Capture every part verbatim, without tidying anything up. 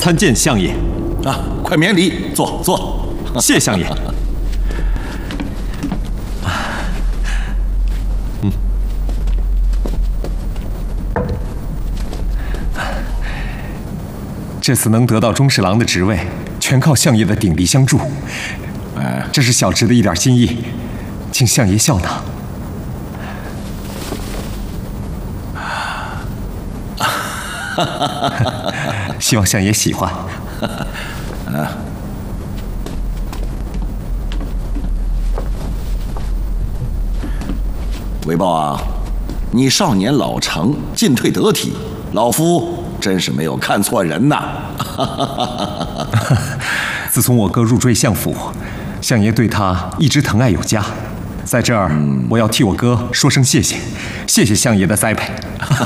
参见相爷。 啊，快免礼，坐坐。 谢相爷。嗯。这次能得到中侍郎的职位，全靠相爷的鼎力相助。哎，这是小侄的一点心意，请相爷笑纳。希望相爷喜欢。 啊，韦豹啊，你少年老成，进退得体，老夫真是没有看错人呐。 自从我哥入赘相府，相爷对他一直疼爱有加。在这儿，嗯、我要替我哥说声谢谢，谢谢相爷的栽培。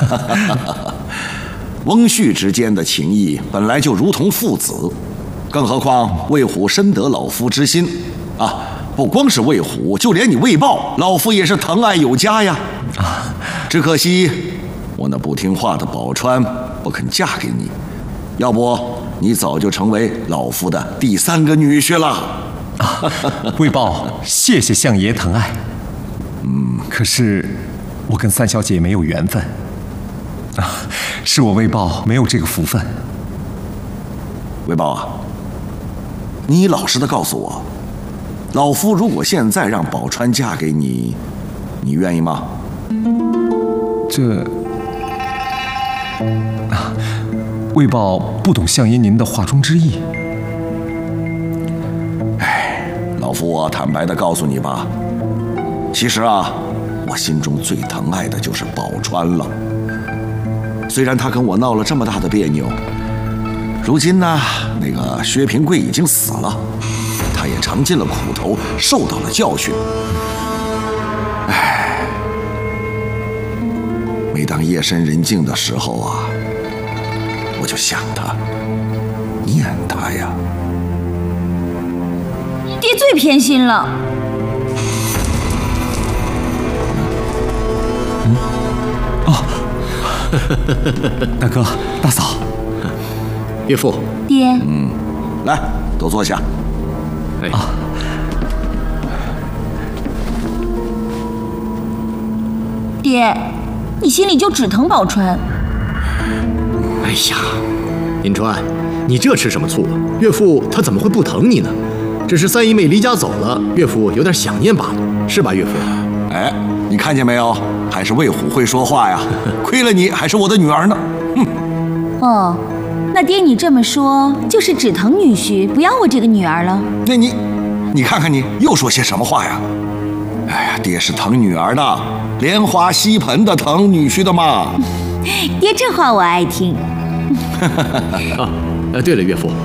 翁婿之间的情谊本来就如同父子，更何况魏虎深得老夫之心啊！不光是魏虎，就连你魏豹，老夫也是疼爱有加呀。啊，只可惜我那不听话的宝钏不肯嫁给你，要不你早就成为老夫的第三个女婿了。 啊，魏豹，谢谢相爷疼爱。嗯，可是我跟三小姐没有缘分。啊，是我魏豹没有这个福分。 魏豹啊，你老实的告诉我，老夫如果现在让宝钏嫁给你，你愿意吗？ 这……啊，魏豹不懂相爷您的话中之意。 哎，老夫我坦白的告诉你吧，其实啊，我心中最疼爱的就是宝钏了。虽然他跟我闹了这么大的别扭，如今呢，那个薛平贵已经死了，他也尝尽了苦头，受到了教训。唉，每当夜深人静的时候啊，我就想他，念他呀。 爹最偏心了。 嗯，哦。大哥大嫂， 岳父， 爹， 嗯，来，都坐下。 哎， 啊， 爹，你心里就只疼宝钏？ 哎呀，银川，你这吃什么醋啊？岳父他怎么会不疼你呢？只是三姨妹离家走了，岳父有点想念罢了，是吧，岳父？ 哎，你看见没有？还是魏虎会说话呀！亏了你还是我的女儿呢。哼。 哦，那爹你这么说，就是只疼女婿，不要我这个女儿了？ 那你，你看看你又说些什么话呀？哎呀，爹是疼女儿的，莲花吸盆的疼女婿的嘛。 爹这话我爱听。 啊，呃，对了，岳父。